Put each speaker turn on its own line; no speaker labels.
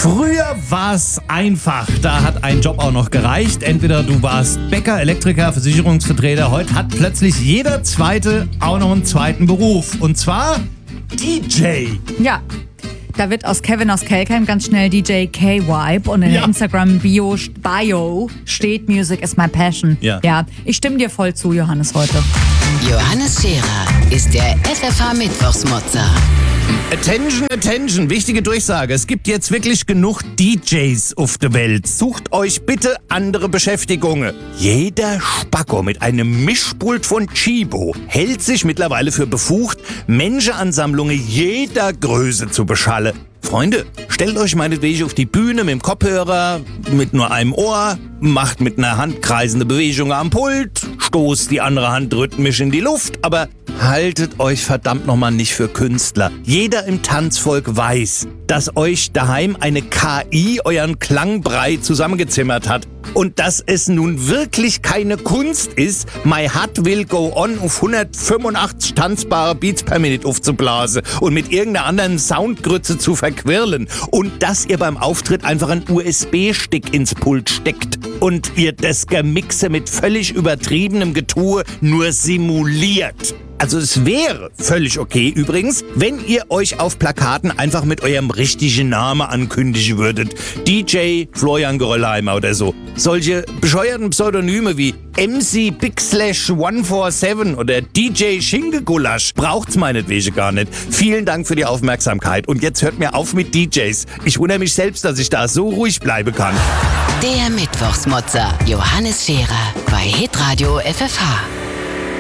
Früher war es einfach. Da hat ein Job auch noch gereicht. Entweder du warst Bäcker, Elektriker, Versicherungsvertreter. Heute hat plötzlich jeder Zweite auch noch einen zweiten Beruf. Und zwar DJ.
Ja, da wird aus Kevin aus Kelkheim ganz schnell DJ K-Vibe und in der Instagram-Bio steht Music is my passion. Ja, ich stimme dir voll zu, Johannes, heute.
Johannes Scherer ist der FFH-Mittwochsmotzer.
Attention, attention, wichtige Durchsage. Es gibt jetzt wirklich genug DJs auf der Welt. Sucht euch bitte andere Beschäftigungen. Jeder Spacko mit einem Mischpult von Chibo hält sich mittlerweile für befugt, Menschenansammlungen jeder Größe zu beschallen. Freunde, stellt euch meinetwegen auf die Bühne mit dem Kopfhörer, mit nur einem Ohr, macht mit einer Hand kreisende Bewegung am Pult, stoßt die andere Hand rhythmisch in die Luft, aber haltet euch verdammt nochmal nicht für Künstler. Jeder im Tanzvolk weiß, dass euch daheim eine KI euren Klangbrei zusammengezimmert hat. Und dass es nun wirklich keine Kunst ist, My Heart Will Go On auf 185 tanzbare Beats per Minute aufzublasen und mit irgendeiner anderen Soundgrütze zu verquirlen. Und dass ihr beim Auftritt einfach einen USB-Stick ins Pult steckt und ihr das Gemixe mit völlig übertriebenem Getue nur simuliert. Also es wäre völlig okay übrigens, wenn ihr euch auf Plakaten einfach mit eurem richtigen Namen ankündigen würdet. DJ Florian Geröllheimer oder so. Solche bescheuerten Pseudonyme wie MC Big Slash 147 oder DJ Schingegulasch braucht's meinetwegen gar nicht. Vielen Dank für die Aufmerksamkeit und jetzt hört mir auf mit DJs. Ich wundere mich selbst, dass ich da so ruhig bleiben kann.
Der Mittwochsmotzer Johannes Scherer bei Hitradio FFH.